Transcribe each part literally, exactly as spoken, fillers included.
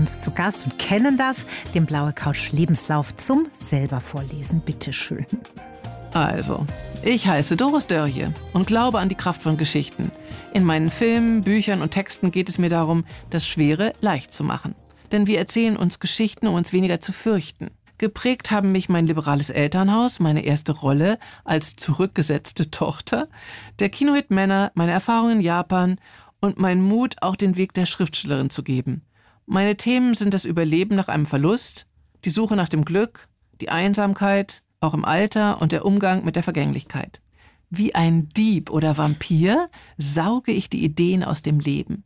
uns zu Gast und kennen das, den Blaue Couch Lebenslauf zum selber vorlesen. Bitte schön. Also, ich heiße Doris Dörje und glaube an die Kraft von Geschichten. In meinen Filmen, Büchern und Texten geht es mir darum, das Schwere leicht zu machen. Denn wir erzählen uns Geschichten, um uns weniger zu fürchten. Geprägt haben mich mein liberales Elternhaus, meine erste Rolle als zurückgesetzte Tochter, der Kinohit Männer, meine Erfahrungen in Japan und mein Mut, auch den Weg der Schriftstellerin zu geben. Meine Themen sind das Überleben nach einem Verlust, die Suche nach dem Glück, die Einsamkeit, auch im Alter und der Umgang mit der Vergänglichkeit. Wie ein Dieb oder Vampir sauge ich die Ideen aus dem Leben.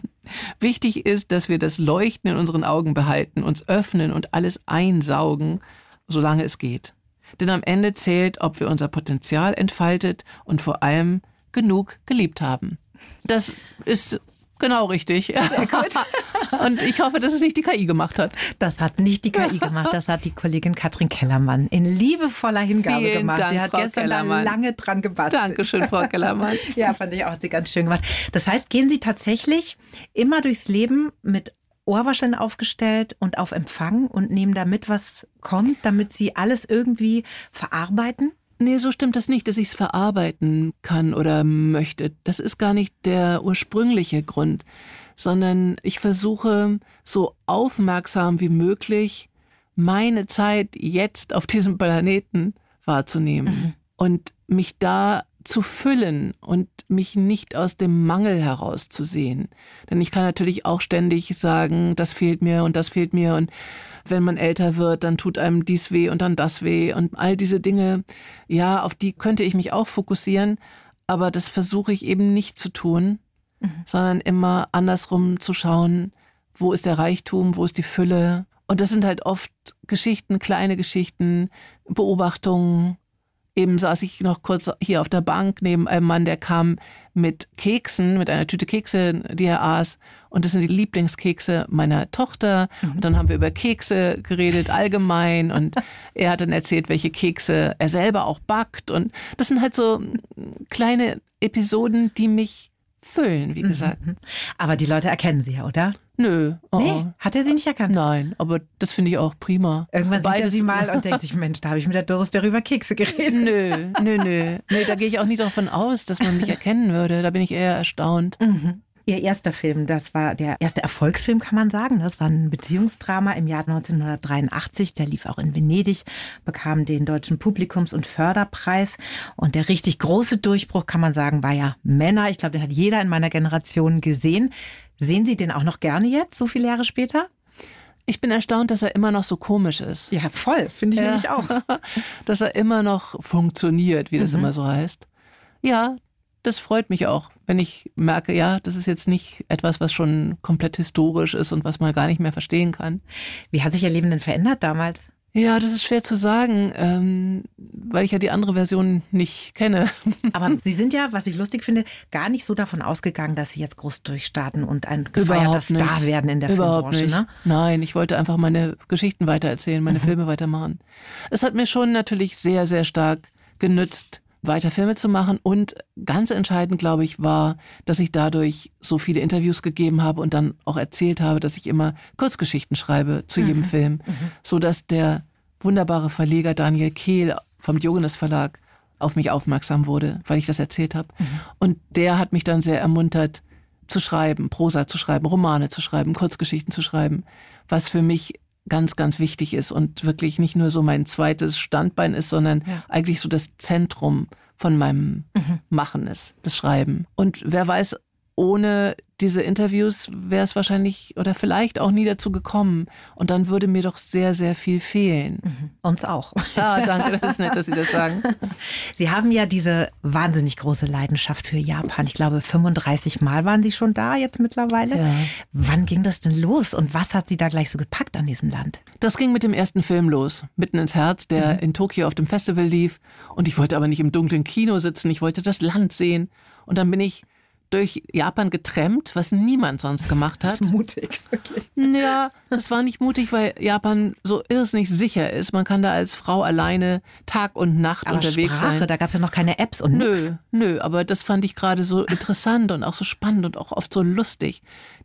Wichtig ist, dass wir das Leuchten in unseren Augen behalten, uns öffnen und alles einsaugen, solange es geht. Denn am Ende zählt, ob wir unser Potenzial entfaltet und vor allem genug geliebt haben. Das ist genau richtig. Sehr gut. Und ich hoffe, dass es nicht die K I gemacht hat. Das hat nicht die K I gemacht, das hat die Kollegin Katrin Kellermann in liebevoller Hingabe Vielen gemacht. Dank, Sie hat Frau gestern da Kellermann. lange dran gebastelt. Dankeschön, Frau Kellermann. Ja, fand ich auch, hat sie ganz schön gemacht. Das heißt, gehen Sie tatsächlich immer durchs Leben mit Ohrwascheln aufgestellt und auf Empfang und nehmen da mit, was kommt, damit Sie alles irgendwie verarbeiten? Nee, so stimmt das nicht, dass ich es verarbeiten kann oder möchte. Das ist gar nicht der ursprüngliche Grund, sondern ich versuche so aufmerksam wie möglich meine Zeit jetzt auf diesem Planeten wahrzunehmen mhm. und mich da zu füllen und mich nicht aus dem Mangel herauszusehen. Denn ich kann natürlich auch ständig sagen, das fehlt mir und das fehlt mir und wenn man älter wird, dann tut einem dies weh und dann das weh und all diese Dinge, ja, auf die könnte ich mich auch fokussieren, aber das versuche ich eben nicht zu tun, mhm. sondern immer andersrum zu schauen, wo ist der Reichtum, wo ist die Fülle. Und das sind halt oft Geschichten, kleine Geschichten, Beobachtungen. Eben saß ich noch kurz hier auf der Bank neben einem Mann, der kam mit Keksen, mit einer Tüte Kekse, die er aß. Und das sind die Lieblingskekse meiner Tochter. Mhm. Und dann haben wir über Kekse geredet, allgemein. Und er hat dann erzählt, welche Kekse er selber auch backt. Und das sind halt so kleine Episoden, die mich füllen, wie gesagt. Mhm. Aber die Leute erkennen sie ja, oder? Nö. Oh. Nee, hat er sie nicht erkannt? Nein, aber das finde ich auch prima. Irgendwann Beides. sieht er sie mal und denkt sich, Mensch, da habe ich mit der Doris darüber Kekse geredet. Nö, nö, nö. Nee, da gehe ich auch nicht davon aus, dass man mich erkennen würde. Da bin ich eher erstaunt. Mhm. Ihr erster Film, das war der erste Erfolgsfilm, kann man sagen. Das war ein Beziehungsdrama im Jahr neunzehnhundertdreiundachtzig. Der lief auch in Venedig, bekam den Deutschen Publikums- und Förderpreis. Und der richtig große Durchbruch, kann man sagen, war ja Männer. Ich glaube, den hat jeder in meiner Generation gesehen. Sehen Sie den auch noch gerne jetzt, so viele Jahre später? Ich bin erstaunt, dass er immer noch so komisch ist. Ja, voll, finde ich ja. nämlich auch. Dass er immer noch funktioniert, wie das mhm. immer so heißt. Ja, das freut mich auch, wenn ich merke, ja, das ist jetzt nicht etwas, was schon komplett historisch ist und was man gar nicht mehr verstehen kann. Wie hat sich Ihr Leben denn verändert damals? Ja, das ist schwer zu sagen, ähm, weil ich ja die andere Version nicht kenne. Aber Sie sind ja, was ich lustig finde, gar nicht so davon ausgegangen, dass Sie jetzt groß durchstarten und ein gefeierter Star werden in der Überhaupt Filmbranche. Nicht. Ne? Nein, ich wollte einfach meine Geschichten weitererzählen, meine mhm. Filme weitermachen. Es hat mir schon natürlich sehr, sehr stark genützt, weiter Filme zu machen. Und ganz entscheidend, glaube ich, war, dass ich dadurch so viele Interviews gegeben habe und dann auch erzählt habe, dass ich immer Kurzgeschichten schreibe zu jedem mhm. Film, mhm. sodass der wunderbare Verleger Daniel Kehl vom Diogenes Verlag auf mich aufmerksam wurde, weil ich das erzählt habe. Mhm. Und der hat mich dann sehr ermuntert, zu schreiben, Prosa zu schreiben, Romane zu schreiben, Kurzgeschichten zu schreiben, was für mich ganz, ganz wichtig ist und wirklich nicht nur so mein zweites Standbein ist, sondern ja. eigentlich so das Zentrum von meinem mhm. Machen ist, das Schreiben. Und wer weiß, ohne diese Interviews wäre es wahrscheinlich oder vielleicht auch nie dazu gekommen. Und dann würde mir doch sehr, sehr viel fehlen. Mhm. Uns auch. Ja, danke, das ist nett, dass Sie das sagen. Sie haben ja diese wahnsinnig große Leidenschaft für Japan. Ich glaube, fünfunddreißig Mal waren Sie schon da jetzt mittlerweile. Ja. Wann ging das denn los und was hat Sie da gleich so gepackt an diesem Land? Das ging mit dem ersten Film los, mitten ins Herz, der mhm. in Tokio auf dem Festival lief. Und ich wollte aber nicht im dunklen Kino sitzen, ich wollte das Land sehen. Und dann bin ich durch Japan getrennt, was niemand sonst gemacht hat. Das ist mutig, wirklich. Ja, das war nicht mutig, weil Japan so irrsinnig sicher ist. Man kann da als Frau alleine Tag und Nacht aber unterwegs Sprache, sein. Da gab es ja noch keine Apps und nö, nix. Nö, aber das fand ich gerade so interessant und auch so spannend und auch oft so lustig.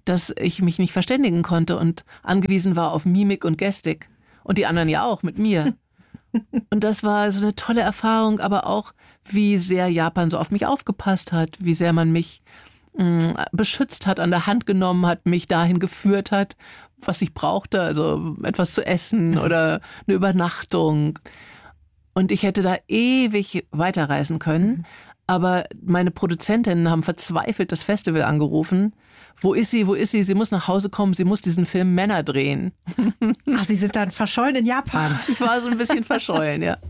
dass ich mich nicht verständigen konnte und angewiesen war auf Mimik und Gestik. Und die anderen ja auch mit mir. Und das war so eine tolle Erfahrung, aber auch, wie sehr Japan so auf mich aufgepasst hat, wie sehr man mich mh, beschützt hat, an der Hand genommen hat, mich dahin geführt hat, was ich brauchte, also etwas zu essen oder eine Übernachtung. Und ich hätte da ewig weiterreisen können, aber meine Produzentinnen haben verzweifelt das Festival angerufen. Wo ist sie, wo ist sie? Sie muss nach Hause kommen, sie muss diesen Film Männer drehen. Ach, Sie sind dann verschollen in Japan. Ich war so ein bisschen verschollen, ja.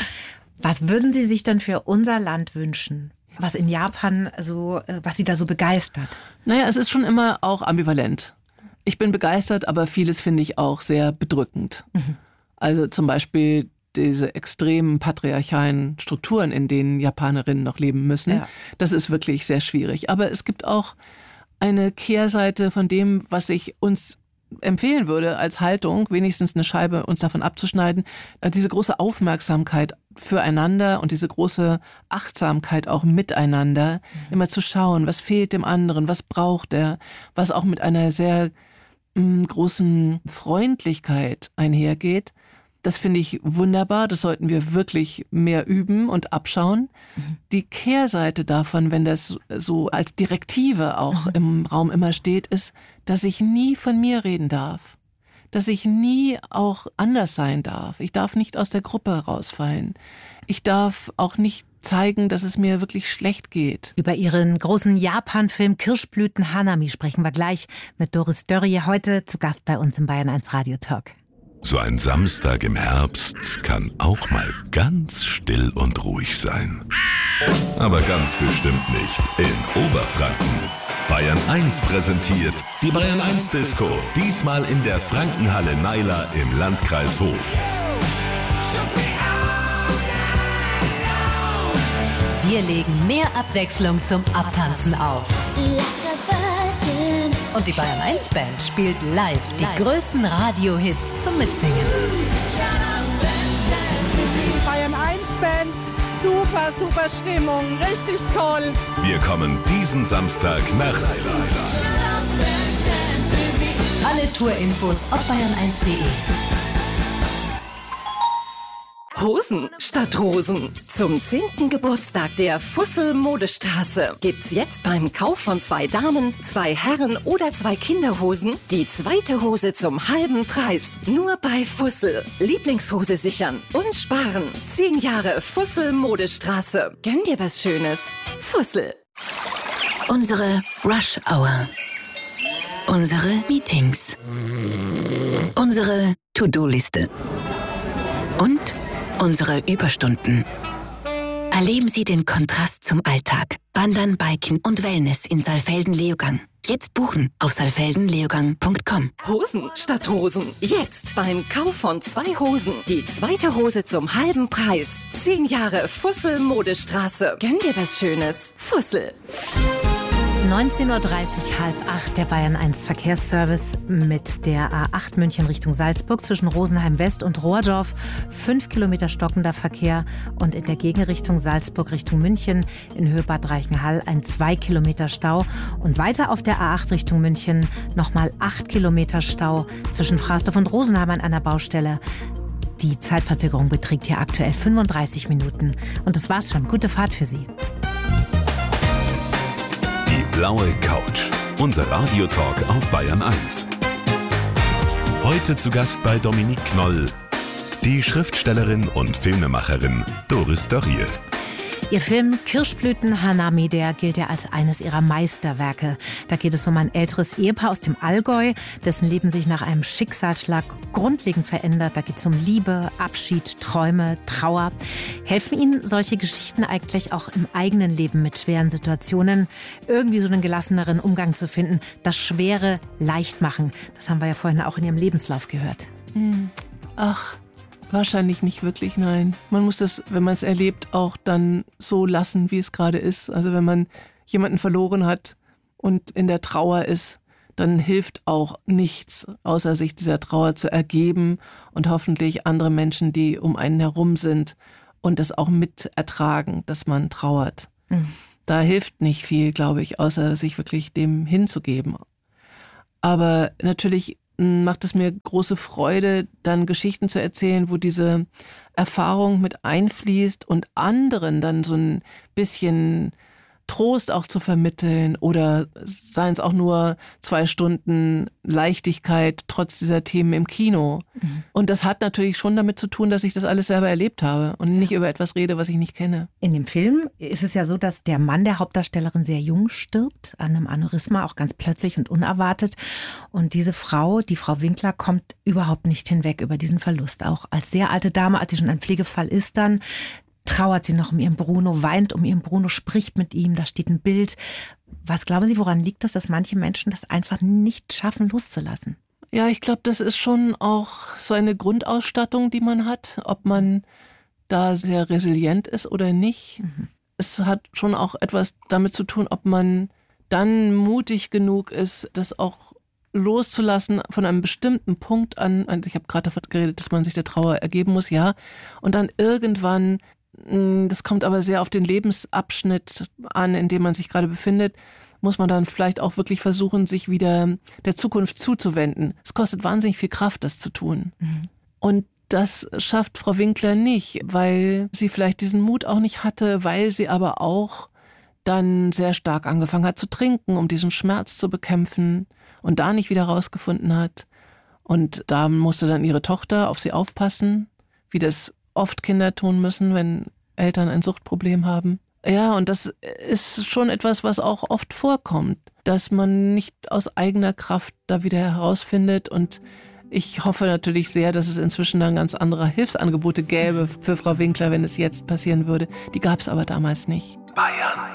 Was würden Sie sich denn für unser Land wünschen? Was in Japan so, was Sie da so begeistert? Naja, es ist schon immer auch ambivalent. Ich bin begeistert, aber vieles finde ich auch sehr bedrückend. Mhm. Also zum Beispiel diese extremen patriarchalen Strukturen, in denen Japanerinnen noch leben müssen. Ja. Das ist wirklich sehr schwierig. Aber es gibt auch eine Kehrseite von dem, was ich uns empfehlen würde als Haltung, wenigstens eine Scheibe uns davon abzuschneiden, diese große Aufmerksamkeit füreinander und diese große Achtsamkeit auch miteinander, mhm. immer zu schauen, was fehlt dem anderen, was braucht er, was auch mit einer sehr mh, großen Freundlichkeit einhergeht. Das finde ich wunderbar, das sollten wir wirklich mehr üben und abschauen. Mhm. Die Kehrseite davon, wenn das so als Direktive auch mhm. im Raum immer steht, ist, dass ich nie von mir reden darf. Dass ich nie auch anders sein darf. Ich darf nicht aus der Gruppe rausfallen. Ich darf auch nicht zeigen, dass es mir wirklich schlecht geht. Über Ihren großen Japan-Film Kirschblüten Hanami sprechen wir gleich mit Doris Dörrie, heute zu Gast bei uns im Bayern eins Radio Talk. So ein Samstag im Herbst kann auch mal ganz still und ruhig sein. Aber ganz bestimmt nicht in Oberfranken. Bayern eins präsentiert die Bayern eins Disco. Diesmal in der Frankenhalle Naila im Landkreis Hof. Wir legen mehr Abwechslung zum Abtanzen auf. Und die Bayern eins Band spielt live die größten Radiohits zum Mitsingen. Bayern eins Band, super, super Stimmung, richtig toll. Wir kommen diesen Samstag nach Naila. Alle Tourinfos auf bayern eins punkt de. Hosen statt Rosen. Zum zehnten Geburtstag der Fussel Modestraße gibt's jetzt beim Kauf von zwei Damen, zwei Herren oder zwei Kinderhosen die zweite Hose zum halben Preis. Nur bei Fussel. Lieblingshose sichern und sparen. Zehn Jahre Fussel Modestraße. Gönn dir was Schönes. Fussel. Unsere Rush Hour. Unsere Meetings. Unsere To-Do-Liste. Und unsere Überstunden. Erleben Sie den Kontrast zum Alltag. Wandern, Biken und Wellness in Saalfelden-Leogang. Jetzt buchen auf saalfelden leogang punkt com. Hosen statt Rosen. Jetzt beim Kauf von zwei Hosen die zweite Hose zum halben Preis. Zehn Jahre Fussel Modestraße. Gönn dir was Schönes. Fussel. neunzehn Uhr dreißig, halb acht, der Bayern eins Verkehrsservice mit der A acht München Richtung Salzburg zwischen Rosenheim West und Rohrdorf. Fünf Kilometer stockender Verkehr und in der Gegenrichtung Salzburg Richtung München in Höhe Bad Reichenhall ein zwei Kilometer Stau. Und weiter auf der A acht Richtung München nochmal acht Kilometer Stau zwischen Frasdorf und Rosenheim an einer Baustelle. Die Zeitverzögerung beträgt hier aktuell fünfunddreißig Minuten. Und das war's schon. Gute Fahrt für Sie. Blaue Couch. Unser Radiotalk auf Bayern eins. Heute zu Gast bei Dominique Knoll, die Schriftstellerin und Filmemacherin Doris Dörrie. Ihr Film Kirschblüten Hanami, der gilt ja als eines ihrer Meisterwerke. Da geht es um ein älteres Ehepaar aus dem Allgäu, dessen Leben sich nach einem Schicksalsschlag grundlegend verändert. Da geht es um Liebe, Abschied, Träume, Trauer. Helfen Ihnen solche Geschichten eigentlich auch im eigenen Leben mit schweren Situationen, irgendwie so einen gelasseneren Umgang zu finden, das Schwere leicht machen? Das haben wir ja vorhin auch in Ihrem Lebenslauf gehört. Ach, wahrscheinlich nicht wirklich, nein. Man muss das, wenn man es erlebt, auch dann so lassen, wie es gerade ist. Also wenn man jemanden verloren hat und in der Trauer ist, dann hilft auch nichts, außer sich dieser Trauer zu ergeben und hoffentlich andere Menschen, die um einen herum sind und das auch mit ertragen, dass man trauert. Mhm. Da hilft nicht viel, glaube ich, außer sich wirklich dem hinzugeben. Aber natürlich macht es mir große Freude, dann Geschichten zu erzählen, wo diese Erfahrung mit einfließt und anderen dann so ein bisschen Trost auch zu vermitteln oder seien es auch nur zwei Stunden Leichtigkeit trotz dieser Themen im Kino. Mhm. Und das hat natürlich schon damit zu tun, dass ich das alles selber erlebt habe und nicht über etwas rede, was ich nicht kenne. In dem Film ist es ja so, dass der Mann der Hauptdarstellerin sehr jung stirbt, an einem Aneurysma, auch ganz plötzlich und unerwartet. Und diese Frau, die Frau Winkler, kommt überhaupt nicht hinweg über diesen Verlust. Auch als sehr alte Dame, als sie schon ein Pflegefall ist, dann trauert sie noch um ihren Bruno, weint um ihren Bruno, spricht mit ihm, da steht ein Bild. Was glauben Sie, woran liegt das, dass manche Menschen das einfach nicht schaffen, loszulassen? Ja, ich glaube, das ist schon auch so eine Grundausstattung, die man hat, ob man da sehr resilient ist oder nicht. Mhm. Es hat schon auch etwas damit zu tun, ob man dann mutig genug ist, das auch loszulassen von einem bestimmten Punkt an. Ich habe gerade davon geredet, dass man sich der Trauer ergeben muss, ja. Und dann irgendwann, das kommt aber sehr auf den Lebensabschnitt an, in dem man sich gerade befindet, muss man dann vielleicht auch wirklich versuchen, sich wieder der Zukunft zuzuwenden. Es kostet wahnsinnig viel Kraft, das zu tun. Mhm. Und das schafft Frau Winkler nicht, weil sie vielleicht diesen Mut auch nicht hatte, weil sie aber auch dann sehr stark angefangen hat zu trinken, um diesen Schmerz zu bekämpfen und da nicht wieder rausgefunden hat. Und da musste dann ihre Tochter auf sie aufpassen, wie das oft Kinder tun müssen, wenn Eltern ein Suchtproblem haben. Ja, und das ist schon etwas, was auch oft vorkommt, dass man nicht aus eigener Kraft da wieder herausfindet. Und ich hoffe natürlich sehr, dass es inzwischen dann ganz andere Hilfsangebote gäbe für Frau Winkler, wenn es jetzt passieren würde. Die gab es aber damals nicht. Bayern